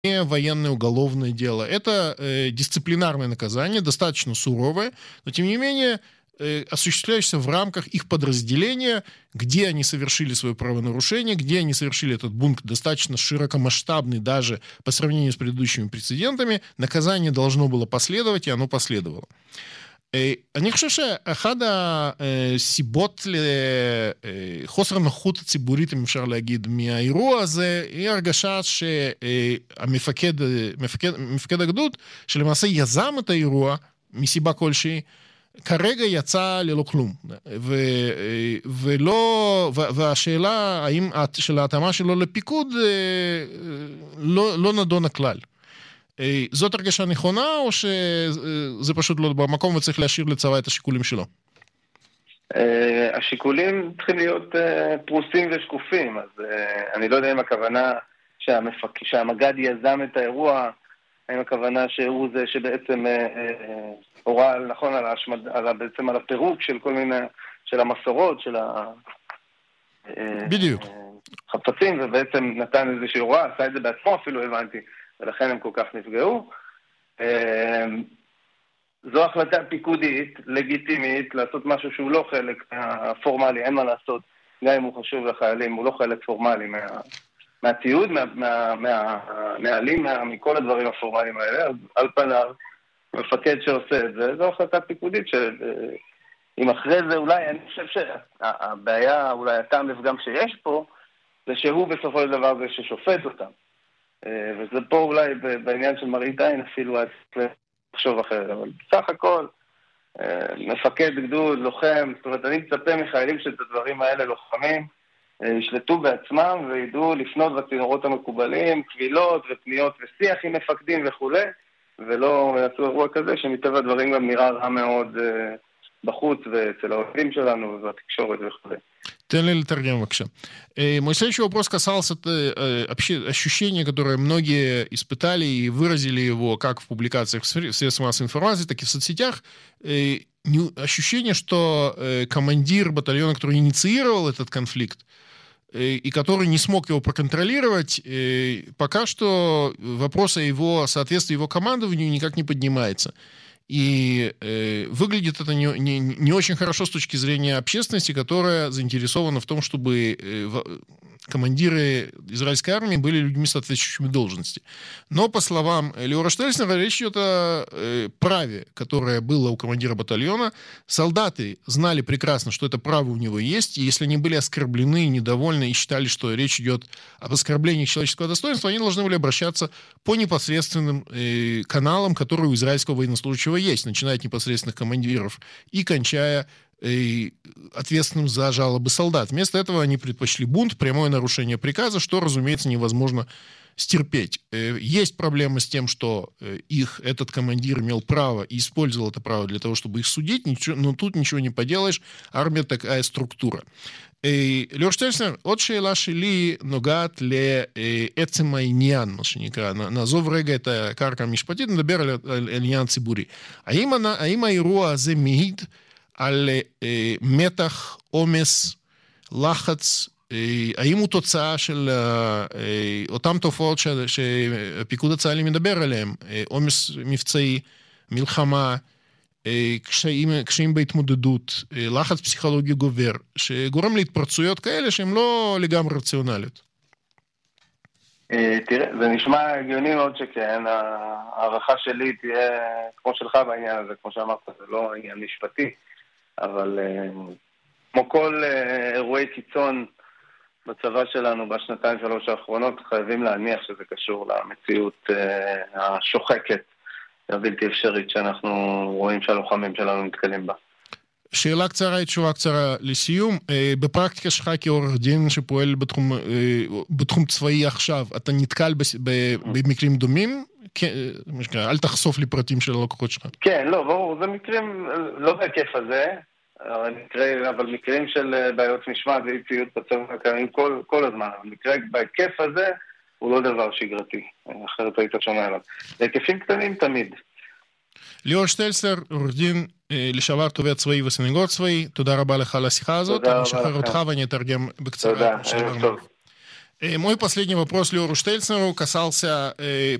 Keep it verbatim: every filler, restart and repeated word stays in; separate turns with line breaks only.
не военное уголовное дело. Это э, дисциплинарное наказание, достаточно суровое, но тем не менее э, осуществляющееся в рамках их подразделения, где они совершили свое правонарушение, где они совершили этот бунт достаточно широкомасштабный даже по сравнению с предыдущими прецедентами. Наказание должно было последовать, и оно последовало. אני חושב שאחד הסיבות לחוסר הנוחות הציבורית, אם אפשר להגיד, מהאירוע הזה, היא הרגשה שהמפקד מפקד, מפקד הגדוד, שלמעשה יזם את האירוע, מסיבה כלשהי, כרגע יצא ללא כלום. ו, ולא, והשאלה האם, של ההתאמה שלו לפיקוד לא, לא נדונה כלל. זאת הרגשה נכונה, או שזה פשוט לא במקום וצריך להשאיר לצבא את השיקולים שלו?
השיקולים צריכים להיות פרוסים ושקופים, אז אני לא יודע אם הכוונה שהמג"ד יזם את האירוע, האם הכוונה שהוא זה שבעצם הורה נכון על ההשמד, בעצם על הפירוק של כל מיני, של המסורות, של
בדיוק.
החפצים, ובעצם נתן איזושהי הוראה, עשה את זה בעצמו אפילו, הבנתי. ולכן הם כל כך נפגעו. זו החלטה פיקודית, לגיטימית, לעשות משהו שהוא לא חלק פורמלי, אין מה לעשות, גם אם הוא חשוב לחיילים, הוא לא חלק פורמלי מה, מהציוד, מהנהלים, מה, מה, מכל הדברים הפורמליים האלה, אז על פניו, מפקד שעושה את זה, זו החלטה פיקודית, שאם אחרי זה אולי, אני חושב שהבעיה, אולי הטעם לפגם שיש פה, זה שהוא בסופו של דבר זה ששופט אותם. וזה פה אולי בעניין של מראית עין אפילו לחשוב אחרת, אבל בסך הכל מפקד גדוד, לוחם, זאת אומרת אני מצפה מחיילים שאת הדברים האלה לוחמים ישלטו בעצמם וידעו לפנות בצינורות המקובלים, קבילות ופניות ושיח עם מפקדים וכו', ולא יעשו אירוע כזה שמטבע הדברים גם נראה רע מאוד בחוץ ואצל האוהדים שלנו ובתקשורת וכו'.
Тен ли Таргем вообще? Мой следующий вопрос касался ощущения, которое многие испытали и выразили его как в публикациях в средствах массовой информации, так и в соцсетях. Ощущение, что командир батальона, который инициировал этот конфликт и который не смог его проконтролировать, пока что вопрос о его соответствии его командованию никак не поднимается. И э, выглядит это не, не, не очень хорошо с точки зрения общественности, которая заинтересована в том, чтобы э, в, командиры израильской армии были людьми соответствующими должности. Но, по словам Леора Штельснера, речь идет о э, праве, которое было у командира батальона. Солдаты знали прекрасно, что это право у него есть, и если они были оскорблены, недовольны и считали, что речь идет об оскорблении человеческого достоинства, они должны были обращаться по непосредственным э, каналам, которые у израильского военнослужащего есть, начиная от непосредственных командиров и кончая и ответственным за жалобы солдат. Вместо этого они предпочли бунт, прямое нарушение приказа, что, разумеется, невозможно стерпеть. Есть проблемы с тем, что их этот командир имел право и использовал это право для того, чтобы их судить, ничего, но тут ничего не поделаешь, армия такая структура. ליאור שטלסנר, עוד שאלה שלי נוגעת לעצם העניין, מה שנקרא, נעזוב רגע את הקרקע המשפטית, נדבר על, על עניין ציבורי. האם, האם האירוע הזה מעיד על אה, מתח, עומס, לחץ, אה, האם הוא תוצאה של אה, אותם תופעות ש, שפיקוד הצה"לי מדבר עליהם, אה, עומס מבצעי, מלחמה, אה, קשיים, קשיים בהתמודדות, אה, לחץ פסיכולוגי גובר, שגורם להתפרצויות כאלה שהן לא לגמרי רציונליות?
תראה, זה נשמע הגיוני מאוד שכן, הערכה שלי תהיה כמו שלך בעניין הזה, כמו שאמרת, זה לא עניין משפטי, אבל כמו כל אירועי קיצון בצבא שלנו בשנתיים שלוש האחרונות, חייבים להניח שזה קשור למציאות השוחקת, הבלתי אפשרית שאנחנו רואים שהלוחמים שלנו מתקלים בה.
שאלה קצרה, תשובה קצרה לסיום. בפרקטיקה שלך כעורך דין שפועל בתחום, בתחום צבאי עכשיו, אתה נתקל במקרים דומים? אל תחשוף לי פרטים של הלקוחות שלך.
כן, לא, ברור, זה מקרים, לא בהיקף הזה, אבל מקרים של בעיות משמעת ואי ציות בצבא קיימים כל, כל הזמן, אבל מקרה בהיקף הזה הוא לא דבר שגרתי, אחרת היית שומע עליו. בהיקפים קטנים תמיד.
ליאור שטלסנר, עורך דין לשעבר תובע צבאי וסניגור צבאי, תודה רבה לך על השיחה הזאת, אני אשחרר אותך ואני אתרגם בקצרה.
תודה, ערב טוב.
Мой последний вопрос Леору Штельцнеру касался